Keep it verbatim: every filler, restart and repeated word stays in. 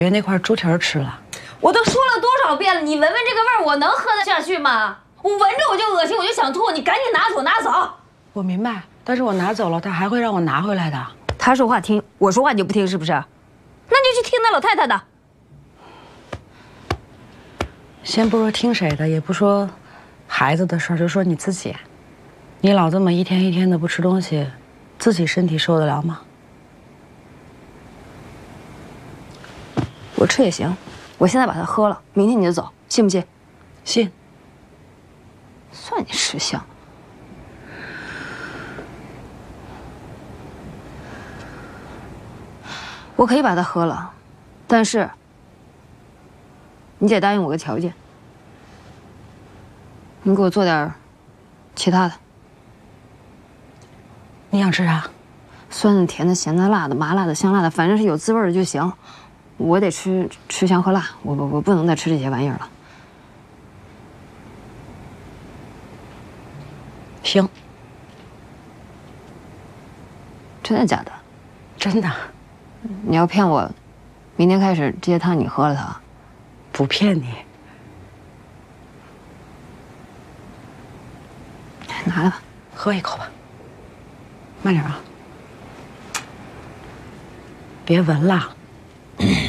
那块猪蹄儿吃了。 我都说了多少遍了，你闻闻这个味儿，我能喝得下去吗？我闻着我就恶心，我就想吐。你赶紧拿走，拿走。 我明白，但是我拿走了，他还会让我拿回来的。 他说话听，我说话你就不听，是不是？那你就去听那老太太的。 先不说听谁的，也不说孩子的事儿，就说你自己，你老这么一天一天的不吃东西，自己身体受得了吗？ 我吃也行，我现在把它喝了，明天你就走，信不信？ 信。 算你识相。我可以把它喝了，但是你得答应我个条件，你给我做点其他的。 你想吃啥？ 酸的、甜的、咸的、辣的、麻辣的、香辣的，反正是有滋味的就行。我得吃吃香喝辣，我我我不能再吃这些玩意儿了。 行。 真的假的？ 真的。 你要骗我，明天开始这些汤你喝了它。 不骗你。 拿来吧， 喝一口吧。慢点啊，别闻了。